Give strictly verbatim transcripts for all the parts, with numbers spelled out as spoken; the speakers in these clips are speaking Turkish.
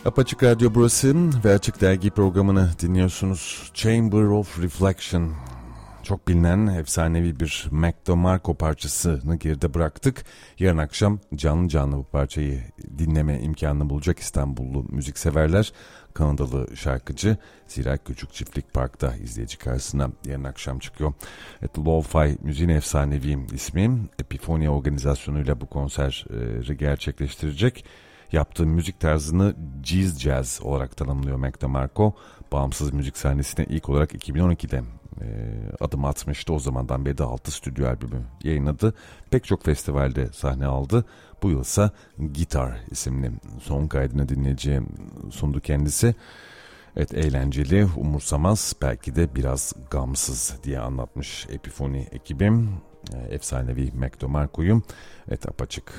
Apaçık Radyo burası ve Açık Dergi programını dinliyorsunuz. Chamber of Reflection. Çok bilinen efsanevi bir Mac DeMarco parçasını geride bıraktık. Yarın akşam canlı canlı bu parçayı dinleme imkanını bulacak İstanbullu müzikseverler. Kanadalı şarkıcı zira Küçük Çiftlik Park'ta izleyici karşısına yarın akşam çıkıyor. Evet, Lo-Fi müziğin efsanevi ismi Epiphony organizasyonuyla bu konseri gerçekleştirecek. Yaptığı müzik tarzını Jizz Jazz olarak tanımlıyor Mac DeMarco. Bağımsız müzik sahnesine ilk olarak iki bin on ikide e, adım atmıştı. O zamandan beri de altı stüdyo albümü yayınladı. Pek çok festivalde sahne aldı. Bu yıl ise Guitar isimli son kaydını dinleyeceğim sundu kendisi. Evet, eğlenceli, umursamaz, belki de biraz gamsız diye anlatmış Epiphony ekibim. Efsanevi Mac DeMarco'yu. Evet, Apaçık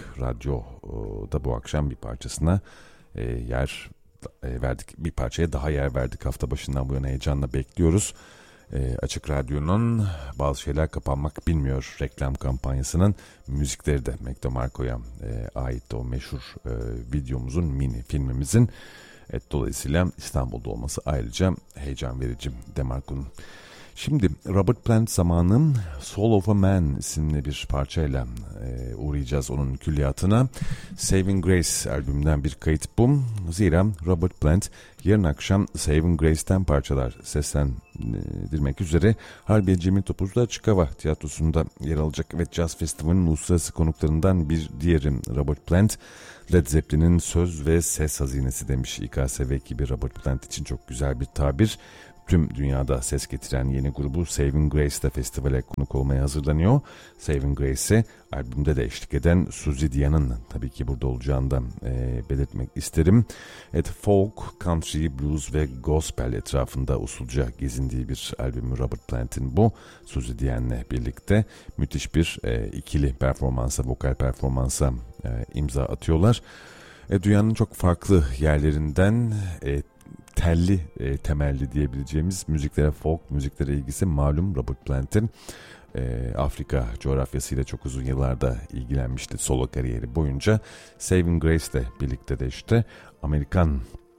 Radyo'da bu akşam bir parçasına e, yer e, verdik. Bir parçaya daha yer verdik. Hafta başından bu yana heyecanla bekliyoruz. E, Açık Radyo'nun bazı şeyler kapanmak bilmiyor reklam kampanyasının müzikleri de Mac DeMarco'ya e, ait o meşhur e, videomuzun, mini filmimizin. Evet, dolayısıyla İstanbul'da olması ayrıca heyecan verici DeMarco'nun. Şimdi Robert Plant zamanı Soul of a Man isimli bir parçayla e, uğrayacağız onun külliyatına. Saving Grace albümünden bir kayıt bu. Zira Robert Plant yarın akşam Saving Grace'ten parçalar seslendirmek üzere Harbiye Cemil Topuzlu Açık Hava Tiyatrosu'nda yer alacak ve Jazz Festivali'nin uluslararası konuklarından bir diğeri Robert Plant. Led Zeppelin'in söz ve ses hazinesi demiş İ K S V ekibi Robert Plant için, çok güzel bir tabir. Tüm dünyada ses getiren yeni grubu Saving Grace'de festivale konuk olmaya hazırlanıyor. Saving Grace'e albümde de eşlik eden Suzy Dian'ın tabii ki burada olacağını da e, belirtmek isterim. Evet, folk, country, blues ve gospel etrafında usulca gezindiği bir albümü Robert Plant'in bu. Suzy Dian'le birlikte müthiş bir e, ikili performansa, vokal performansa e, imza atıyorlar. E, dünyanın çok farklı yerlerinden e, telli e, temelli diyebileceğimiz müziklere, folk müziklere ilgisi malum Robert Plant'in. E, Afrika coğrafyasıyla çok uzun yıllarda ilgilenmişti solo kariyeri boyunca. Saving Grace'le birlikte de işte Amerikan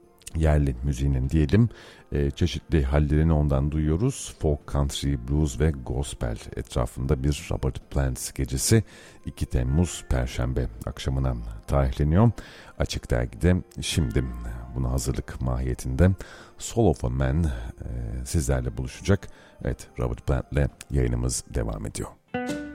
yerli müziğinin diyelim e, çeşitli hallerini ondan duyuyoruz. Folk, country, blues ve gospel etrafında bir Robert Plant gecesi iki Temmuz Perşembe akşamına tarihleniyor. Açık Dergi'de şimdi buna hazırlık mahiyetinde Soul of a Man e, sizlerle buluşacak. Evet, Robert Plant'le yayınımız devam ediyor.